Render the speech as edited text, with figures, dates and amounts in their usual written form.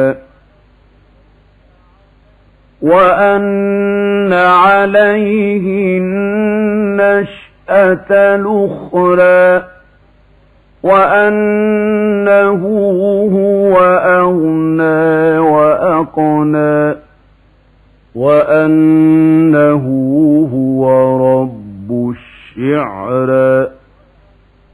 وأن عليه النشأة الأخرى وأنه هو أغنى وأقنى وأنه هو رب الشعرى.